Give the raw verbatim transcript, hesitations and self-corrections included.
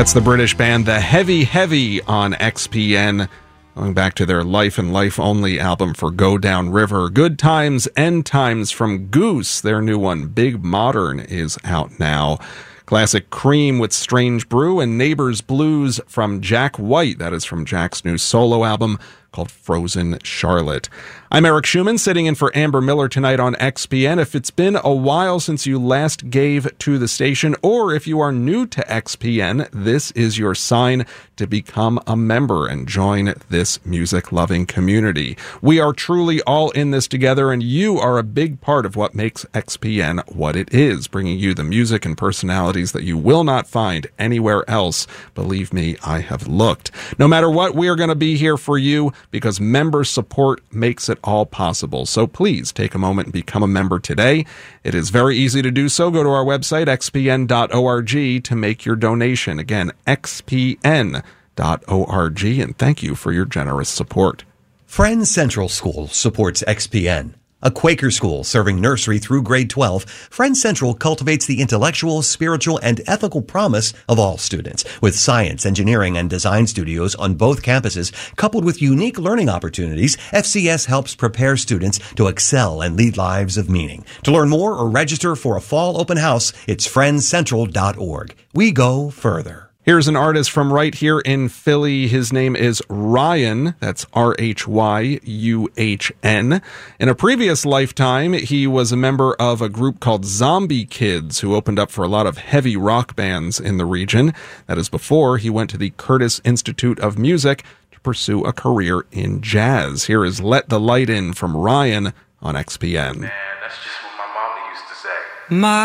That's the British band The Heavy Heavy on X P N, going back to their Life and Life Only album for Go Down River. Good Times, End Times from Goose, their new one, Big Modern, is out now. Classic Cream with Strange Brew and Neighbors Blues from Jack White. That is from Jack's new solo album called Frozen Charlotte. I'm Eric Schumann, sitting in for Amber Miller tonight on X P N. If it's been a while since you last gave to the station, or if you are new to X P N, this is your sign to become a member and join this music-loving community. We are truly all in this together, and you are a big part of what makes X P N what it is, bringing you the music and personalities that you will not find anywhere else. Believe me, I have looked. No matter what, we are going to be here for you, because member support makes it all possible. So please take a moment and become a member today. It is very easy to do so. Go to our website, x p n dot org, to make your donation. Again, x p n dot org, and thank you for your generous support. Friends Central School supports X P N. A Quaker school serving nursery through grade twelve, Friends Central cultivates the intellectual, spiritual, and ethical promise of all students. With science, engineering, and design studios on both campuses, coupled with unique learning opportunities, F C S helps prepare students to excel and lead lives of meaning. To learn more or register for a fall open house, it's friends central dot org. We go further. Here's an artist from right here in Philly. His name is Ryan. That's R H Y U H N. In a previous lifetime, he was a member of a group called Zombie Kids, who opened up for a lot of heavy rock bands in the region. That is before he went to the Curtis Institute of Music to pursue a career in jazz. Here is Let the Light In from Ryan on X P N. Man, that's just what my mama used to say. My